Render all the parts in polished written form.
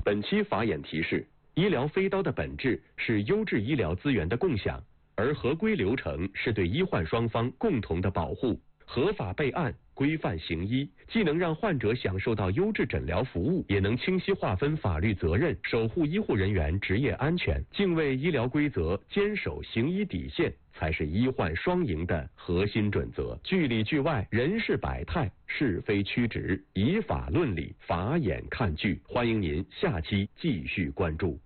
本期法眼提示：医疗飞刀的本质是优质医疗资源的共享，而合规流程是对医患双方共同的保护。合法备案、规范行医，既能让患者享受到优质诊疗服务，也能清晰划分法律责任，守护医护人员职业安全。敬畏医疗规则，坚守行医底线，才是医患双赢的核心准则。剧里剧外，人事百态，是非曲直，以法论理，法眼看剧。欢迎您下期继续关注。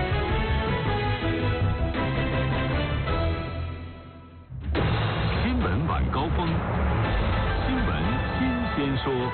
新闻晚高峰，新闻新鲜说。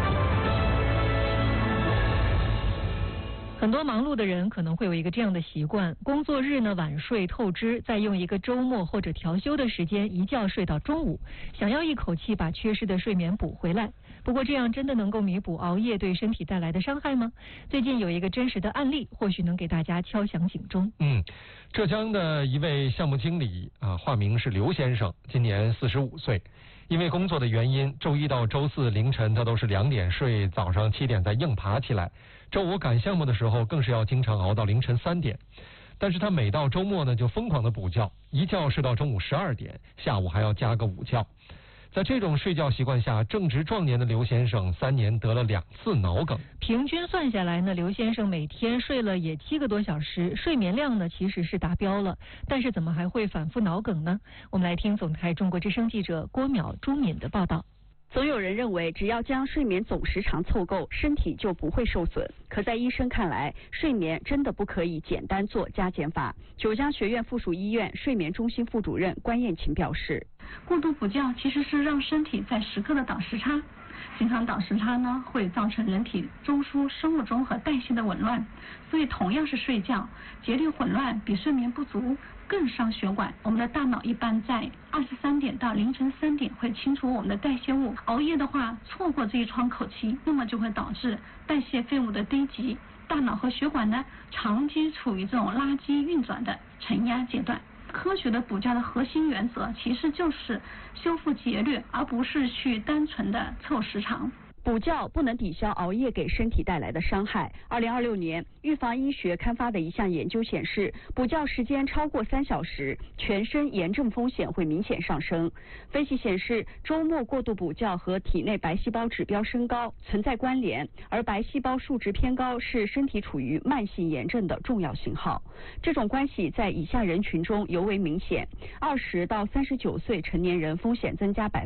很多忙碌的人可能会有一个这样的习惯，工作日呢晚睡透支，再用一个周末或者调休的时间一觉睡到中午，想要一口气把缺失的睡眠补回来。不过这样真的能够弥补熬夜对身体带来的伤害吗？最近有一个真实的案例，或许能给大家敲响警钟。 浙江的一位项目经理化名是刘先生，今年45岁。因为工作的原因，周一到周四凌晨他都是2点睡，早上7点再硬爬起来。周五赶项目的时候，更是要经常熬到凌晨3点。但是他每到周末呢，就疯狂的补觉，一觉睡到中午12点，下午还要加个午觉。在这种睡觉习惯下，正值壮年的刘先生3年得了2次脑梗。 平均算下来呢，刘先生每天睡了也7个多小时，睡眠量呢其实是达标了，但是怎么还会反复脑梗呢？我们来听总台中国之声记者郭淼、朱敏的报道。 总有人认为，只要将睡眠总时长凑够，身体就不会受损。可在医生看来，睡眠真的不可以简单做加减法。九江学院附属医院睡眠中心副主任关燕琴表示， 过度补觉其实是让身体在时刻的倒时差，经常倒时差呢，会造成人体中枢、生物钟和代谢的紊乱。所以同样是睡觉，节律混乱比睡眠不足更伤血管。我们的大脑一般在23点到凌晨3点会清除我们的代谢物，熬夜的话错过这一窗口期，那么就会导致代谢废物的堆积，大脑和血管呢长期处于这种垃圾运转的承压阶段。科学的补觉的核心原则其实就是修复节律，而不是去单纯的凑时长。 补觉不能抵消熬夜给身体带来的伤害。2026年，预防医学刊发的一项研究显示，补觉时间超过3小时，全身炎症风险会明显上升。分析显示，周末过度补觉和体内白细胞指标升高存在关联，而白细胞数值偏高是身体处于慢性炎症的重要信号。这种关系在以下人群中尤为明显：20到39岁成年人风险增加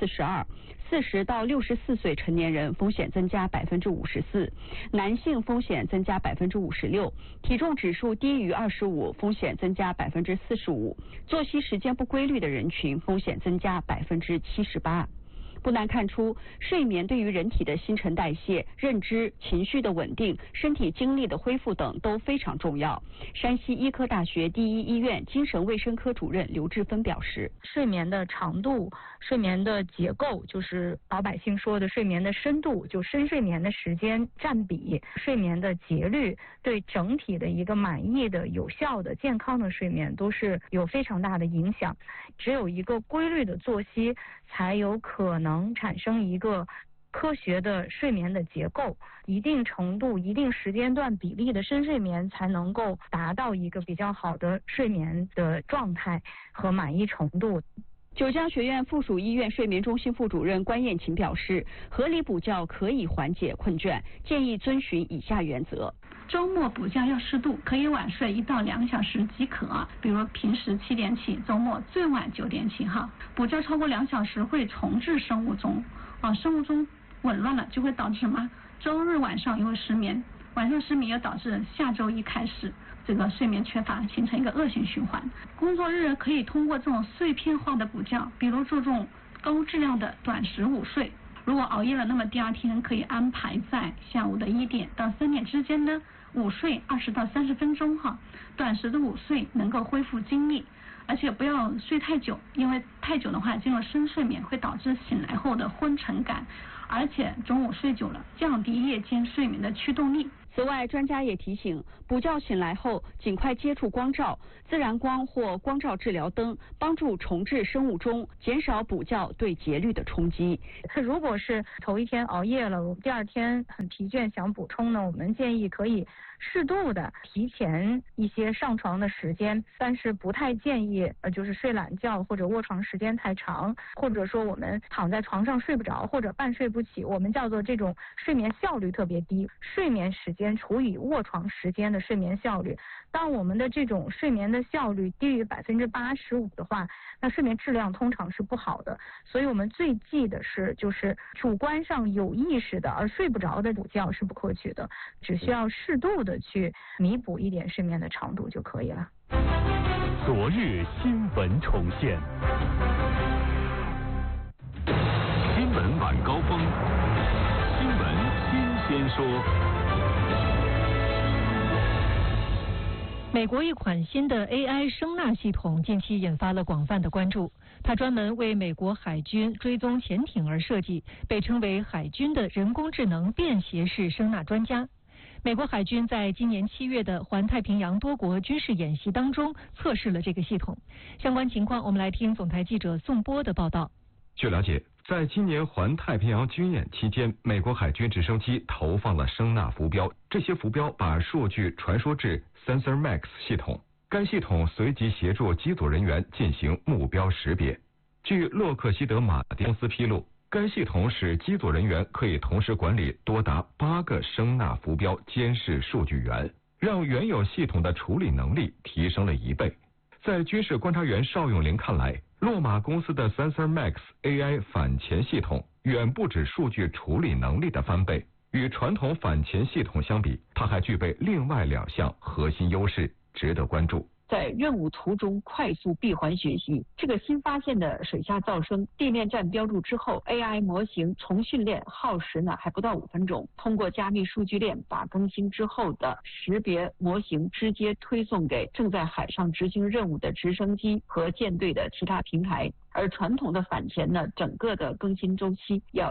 42%，40到64岁成年人风险增加54%，男性风险增加56%，体重指数低于25风险增加45%，作息时间不规律的人群风险增加78%。不难看出，睡眠对于人体的新陈代谢、认知、情绪的稳定、身体精力的恢复等都非常重要。山西医科大学第一医院精神卫生科主任刘志芬表示， 睡眠的长度、睡眠的结构，就是老百姓说的睡眠的深度，就深睡眠的时间占比、睡眠的节律，对整体的一个满意的、有效的、健康的睡眠都是有非常大的影响。只有一个规律的作息，才有可能产生一个科学的睡眠的结构，一定程度、一定时间段比例的深睡眠才能够达到一个比较好的睡眠的状态和满意程度。 九江学院附属医院睡眠中心副主任关燕琴表示，合理补觉可以缓解困倦，建议遵循以下原则。 周末补觉要适度，可以晚睡1到2小时即可。比如平时7点起，周末最晚9点起哈。补觉超过2小时会重置生物钟，生物钟紊乱了就会导致什么？周日晚上又会失眠，晚上失眠又导致下周一开始这个睡眠缺乏，形成一个恶性循环。工作日可以通过这种碎片化的补觉，比如注重高质量的短时午睡。如果熬夜了，那么第2天可以安排在下午的1点到3点之间呢，午睡20到30分钟哈。短时的午睡能够恢复精力，而且不要睡太久，因为太久的话进入深睡眠会导致醒来后的昏沉感，而且中午睡久了降低夜间睡眠的驱动力。 此外，专家也提醒，补觉醒来后尽快接触光照，自然光或光照治疗灯帮助重置生物钟，减少补觉对节律的冲击。 如果是头一天熬夜了，第二天很疲倦想补充呢，我们建议可以适度的提前一些上床的时间，但是不太建议就是睡懒觉或者卧床时间太长，或者说我们躺在床上睡不着或者半睡不起，我们叫做这种睡眠效率特别低，睡眠时间除以卧床时间的睡眠效率，当我们的这种睡眠的效率低于85%的话，那睡眠质量通常是不好的。所以我们最忌的是就是主观上有意识的而睡不着的补觉是不可取的，只需要适度的去弥补一点睡眠的长度就可以了。 昨日新闻重现，新闻晚高峰，新闻新鲜说。 美国一款新的 AI 声纳系统近期引发了广泛的关注，它专门为美国海军追踪潜艇而设计，被称为海军的人工智能便携式声纳专家。美国海军在今年7月的环太平洋多国军事演习当中测试了这个系统。相关情况，我们来听总台记者宋波的报道。 据了解，在今年环太平洋军演期间，美国海军直升机投放了声纳浮标，这些浮标把数据传输至 Sensor Max 系统，该系统随即协助机组人员进行目标识别。据洛克希德马丁公司披露，该系统使机组人员可以同时管理多达8个声纳浮标监视数据源，让原有系统的处理能力提升了1倍。在军事观察员邵永林看来，洛马公司的 Sensor Max AI 反潜系统远不止数据处理能力的翻倍，与传统反潜系统相比，它还具备另外2项核心优势，值得关注。 在任务途中快速闭环学习，这个新发现的水下噪声地面站标注之后 ，AI 模型重训练耗时呢还不到5分钟。通过加密数据链，把更新之后的识别模型直接推送给正在海上执行任务的直升机和舰队的其他平台。而传统的反潜呢，整个的更新周期要